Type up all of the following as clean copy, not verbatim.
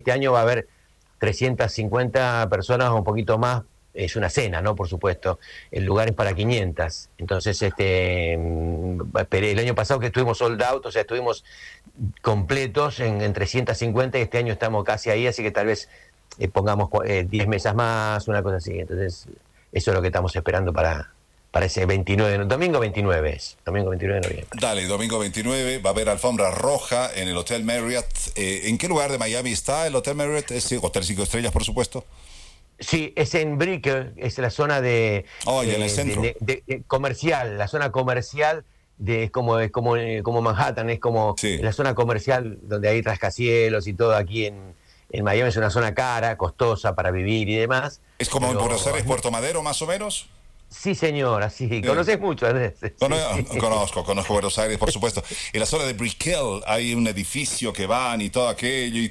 este año va a haber 350 personas o un poquito más. Es una cena, ¿no? Por supuesto. El lugar es para 500. Entonces, el año pasado que estuvimos sold out, o sea, estuvimos completos en 350 y este año estamos casi ahí, así que tal vez pongamos 10 mesas más, una cosa así. Entonces, eso es lo que estamos esperando para ese 29, domingo 29 es, domingo 29 de noviembre. Dale, domingo 29 va a haber alfombra roja en el Hotel Marriott. ¿En qué lugar de Miami está el Hotel Marriott? Es Hotel 5 estrellas, por supuesto. Sí, es en Brickell, es la zona de en el centro. de comercial, la zona comercial es como Manhattan, es como la zona comercial donde hay rascacielos y todo aquí en Miami. Es una zona cara, costosa para vivir y demás. ¿Es como en Buenos Aires, Puerto Madero, más o menos? Sí, señor, así. ¿Conoces mucho, Andrés? Conozco Buenos Aires, por supuesto. En la zona de Brickell hay un edificio que van y todo aquello.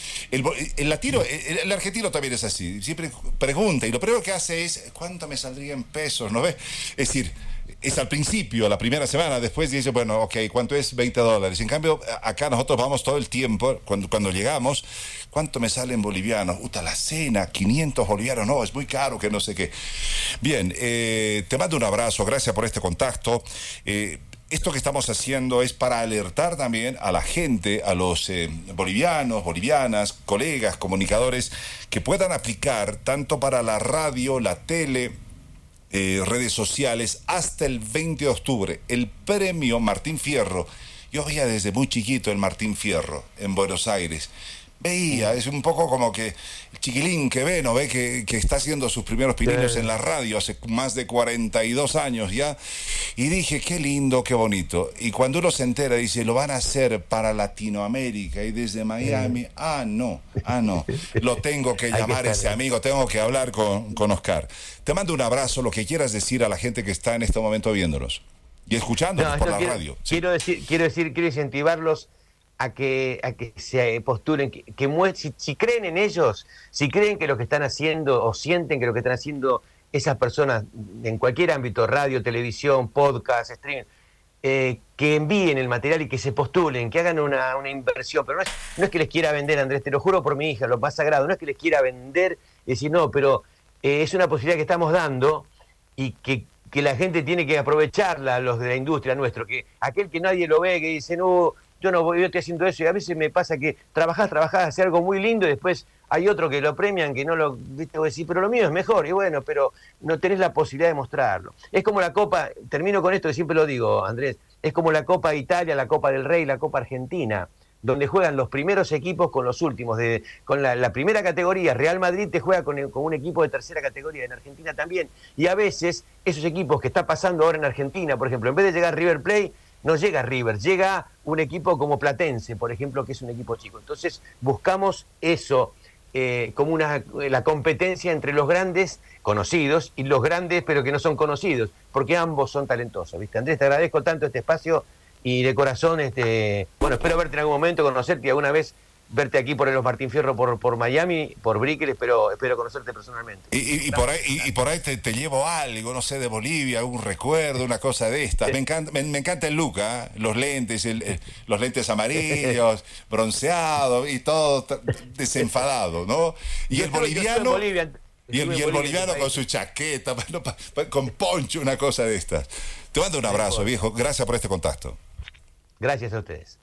El latino, el argentino también es así. Siempre pregunta y lo primero que hace es, ¿cuánto me saldría en pesos? ¿No ves? Es decir, es al principio, la primera semana, después dice, bueno, ok, ¿cuánto es? $20. En cambio, acá nosotros vamos todo el tiempo, cuando llegamos, ¿cuánto me sale en bolivianos? La cena, 500 bolivianos, no, es muy caro, que no sé qué. Bien, te mando un abrazo, gracias por este contacto. Esto que estamos haciendo es para alertar también a la gente, a los bolivianos, bolivianas, colegas, comunicadores, que puedan aplicar tanto para la radio, la tele, redes sociales, hasta el 20 de octubre, el premio Martín Fierro. Yo veía desde muy chiquito el Martín Fierro en Buenos Aires. Veía, es un poco como que el chiquilín que ve, ¿no ve? Que está haciendo sus primeros pininos en la radio hace más de 42 años ya. Y dije, qué lindo, qué bonito. Y cuando uno se entera, dice, lo van a hacer para Latinoamérica y desde Miami. No. Lo tengo que llamar ese amigo, tengo que hablar con Oscar. Te mando un abrazo, lo que quieras decir a la gente que está en este momento viéndonos y escuchándonos por la radio. ¿Sí? Quiero incentivarlos a que se postulen, si creen en ellos, si creen que lo que están haciendo o sienten que lo que están haciendo esas personas en cualquier ámbito, radio, televisión, podcast, streaming, que envíen el material y que se postulen, que hagan una inversión. Pero no es que les quiera vender, Andrés, te lo juro por mi hija, lo más sagrado, no es que les quiera vender y decir, no, pero es una posibilidad que estamos dando y que la gente tiene que aprovecharla, los de la industria nuestro, que aquel que nadie lo ve, que dice, no, yo estoy haciendo eso, y a veces me pasa que trabajás, hace algo muy lindo y después hay otro que lo premian, que no lo, viste, vos decís, pero lo mío es mejor, y bueno, pero no tenés la posibilidad de mostrarlo. Es como la Copa, termino con esto que siempre lo digo, Andrés, es como la Copa Italia, la Copa del Rey, la Copa Argentina, donde juegan los primeros equipos con los últimos, con la primera categoría. Real Madrid te juega con un equipo de tercera categoría, en Argentina también, y a veces esos equipos que está pasando ahora en Argentina, por ejemplo, en vez de llegar River Plate, no llega River, llega un equipo como Platense, por ejemplo, que es un equipo chico. Entonces buscamos eso como la competencia entre los grandes conocidos y los grandes pero que no son conocidos, porque ambos son talentosos, ¿viste? Andrés, te agradezco tanto este espacio y de corazón, bueno, espero verte en algún momento, conocerte y alguna vez verte aquí por los Martín Fierro, por Miami, por Brickell, espero conocerte personalmente. Y por ahí te llevo algo, no sé, de Bolivia, algún recuerdo, una cosa de estas. Me encanta el look, ¿eh? Los lentes, los lentes amarillos, bronceado y todo desenfadado, ¿no? Y el boliviano... Y el boliviano con su chaqueta, con poncho, una cosa de estas. Te mando un abrazo, viejo. Gracias por este contacto. Gracias a ustedes.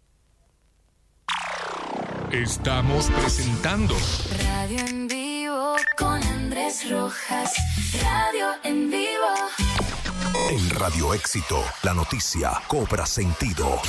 Estamos presentando Radio en Vivo con Andrés Rojas. Radio en Vivo. En Radio Éxito, la noticia cobra sentido.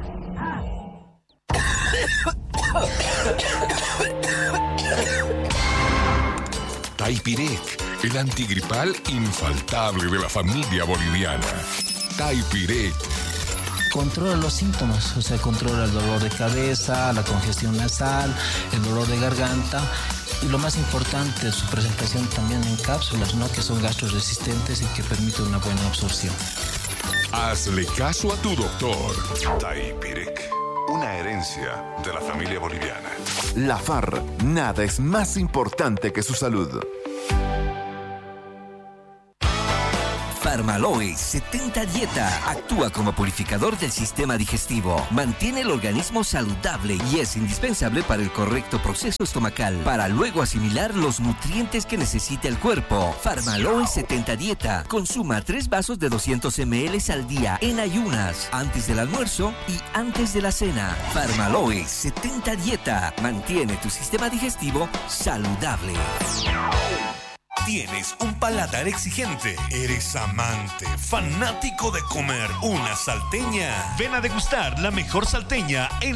Taipirec, el antigripal infaltable de la familia boliviana. Taipirec. Controla los síntomas, o sea, controla el dolor de cabeza, la congestión nasal, el dolor de garganta y lo más importante, su presentación también en cápsulas, ¿no? Que son gastroresistentes y que permiten una buena absorción. Hazle caso a tu doctor. Taipirec, una herencia de la familia boliviana. La FARC, nada es más importante que su salud. Farmaloe 70 Dieta actúa como purificador del sistema digestivo, mantiene el organismo saludable y es indispensable para el correcto proceso estomacal, para luego asimilar los nutrientes que necesita el cuerpo. Farmaloe 70 Dieta. Consuma 3 vasos de 200 ml al día en ayunas, antes del almuerzo y antes de la cena. Farmaloe 70 Dieta. Mantiene tu sistema digestivo saludable. ¿Tienes un paladar exigente? ¿Eres amante, fanático de comer una salteña? Ven a degustar la mejor salteña en